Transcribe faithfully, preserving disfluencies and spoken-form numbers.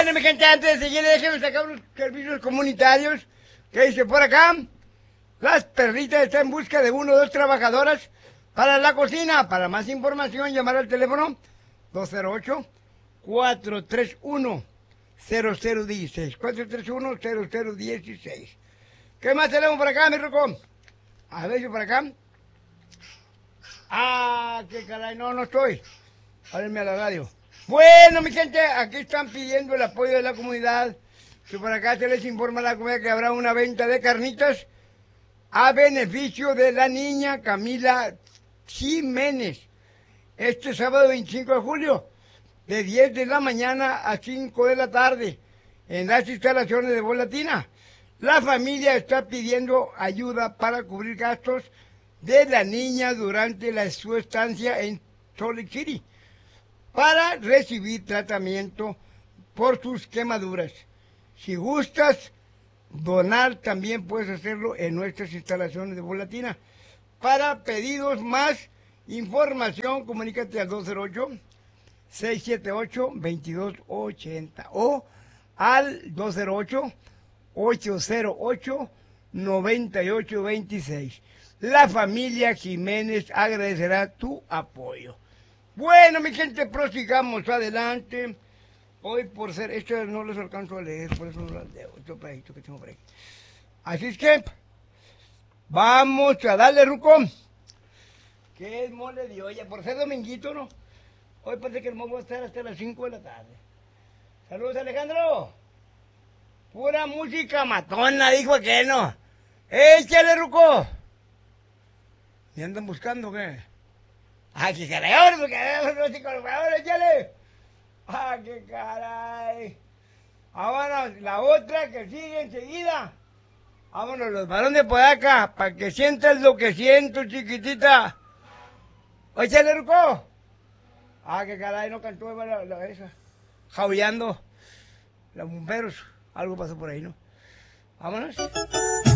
Bueno, mi gente, antes de seguir, déjenme sacar unos servicios comunitarios que dice por acá. Las perritas están en busca de uno o dos trabajadoras para la cocina. Para más información, llamar al teléfono dos cero ocho, cuatro tres uno, cero cero uno seis. cuatro tres uno, cero cero uno seis. ¿Qué más tenemos por acá, mi Ruco? A ver si por acá. Ah, qué caray, no, no estoy. Háblenme a la radio. Bueno, mi gente, aquí están pidiendo el apoyo de la comunidad. Que por acá se les informa a la comunidad que habrá una venta de carnitas a beneficio de la niña Camila Jiménez. Este sábado veinticinco de julio, de diez de la mañana a cinco de la tarde, en las instalaciones de Voz Latina. La familia está pidiendo ayuda para cubrir gastos de la niña durante la, su estancia en Salt Lake City, para recibir tratamiento por sus quemaduras. Si gustas donar, también puedes hacerlo en nuestras instalaciones de Voz Latina. Para pedidos más información, comunícate al dos cero ocho, seis siete ocho, dos dos ocho cero o al dos cero ocho, ocho cero ocho, nueve ocho dos seis. La familia Jiménez agradecerá tu apoyo. Bueno, mi gente, prosigamos adelante. Hoy por ser, esto no los alcanzo a leer, por eso no las leo, estos pedacitos que tengo por ahí. Así es que, vamos a darle, Ruco. Que es mole de olla, por ser dominguito, ¿no? Hoy parece que el mole va a estar hasta las cinco de la tarde. Saludos, Alejandro. Pura música matona, dijo aquel, ¿no? Échale, Ruco. ¿Me andan buscando qué? ¡Ah, qué caray! ¡Ahora, porque no estoy con ahora, échale! ¡Ah, qué caray! Vámonos, la otra que sigue enseguida. Vámonos, los varones por acá, para que sientas lo que siento, chiquitita. ¡Échale, Ruco! ¡Ah, qué caray! No cantó la, la, esa. Jaullando. Los bomberos. Algo pasó por ahí, ¿no? Vámonos.